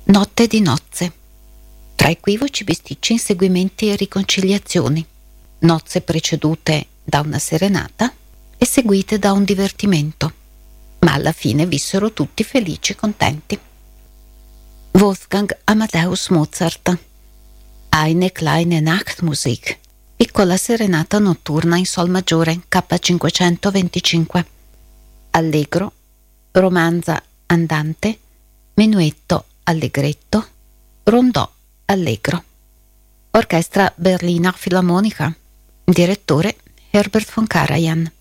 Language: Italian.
Notte di nozze. Tra equivoci, bisticci, inseguimenti e riconciliazioni. Nozze precedute da una serenata e seguite da un divertimento. Ma alla fine vissero tutti felici e contenti. Wolfgang Amadeus Mozart. Eine kleine Nachtmusik. Piccola serenata notturna in sol maggiore, K525. Allegro, romanza andante, menuetto allegretto, rondò allegro. Orchestra Berliner Philharmonica. Direttore Herbert von Karajan.